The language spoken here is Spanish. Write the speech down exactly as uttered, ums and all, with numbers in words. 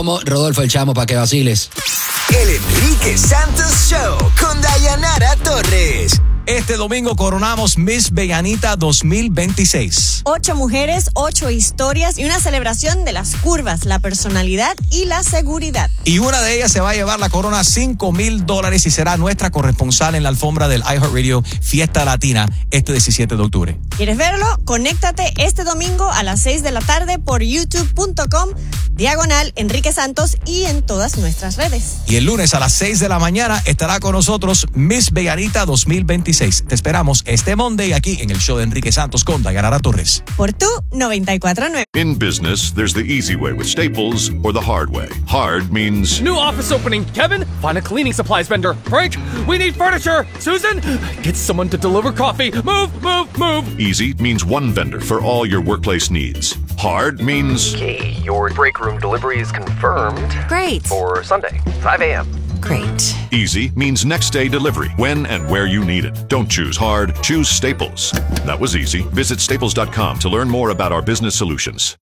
como Rodolfo el Chamo, para que vaciles. El Enrique Santos Show con Dayanara Torres. Este domingo coronamos Miss Veganita dos mil veintiséis. Ocho mujeres, ocho historias y una celebración de las curvas, la personalidad y la seguridad. Y una de ellas se va a llevar la corona cinco mil dólares y será nuestra corresponsal en la alfombra del iHeartRadio Fiesta Latina este diecisiete de octubre. ¿Quieres verlo? Conéctate este domingo a las seis de la tarde por youtube punto com, diagonal Enrique Santos y en todas nuestras redes. Y el lunes a las seis de la mañana estará con nosotros Miss Veganita dos mil veintiséis. Te esperamos este Monday aquí en el show de Enrique Santos con Dayanara Torres. Por tu noventa y cuatro punto nueve. In business, there's the easy way with Staples or the hard way. Hard means... New office opening. Kevin, find a cleaning supplies vendor. Frank, we need furniture. Susan, get someone to deliver coffee. Move, move, move. Easy means one vendor for all your workplace needs. Hard means... Okay, your break room delivery is confirmed. Great. For Sunday, five a.m. Great. Easy means next day delivery, when and where you need it. Don't choose hard, choose Staples. That was easy. Visit staples dot com to learn more about our business solutions.